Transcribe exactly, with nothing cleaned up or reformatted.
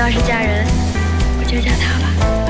要是嫁人，我就嫁他吧。